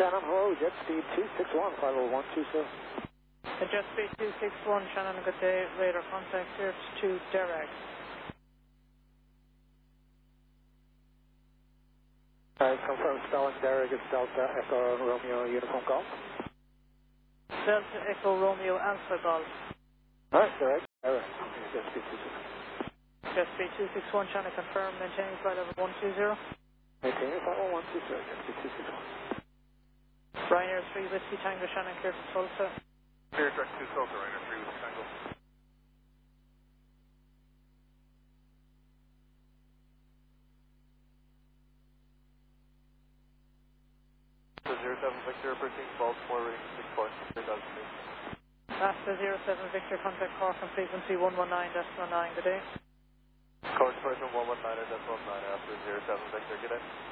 Shannon, hello, jet speed 261, 50120. Jet speed 261, Shannon, good day. Radar contact here to Derek. Confirm spelling Derek is Delta Echo Romeo Uniform Golf. Delta Echo Romeo Alpha Golf. Alright, Derek. Alright, jet speed 261. Jet speed 261, Shannon, confirm, maintaining flight level 120. Maintaining flight level 120, jet speed 261. Ryanair 3 Whiskey Tango, Shannon, clear to Tulsa. Clear track 2 Tulsa, Ryanair 3 Whiskey Tango. So 07 Victor, approaching Baltimore, rating 64, 3000 feet. After 07 Victor, contact Cork on frequency 119.9, good day. Cork, 119.9, after 07 Victor, good day.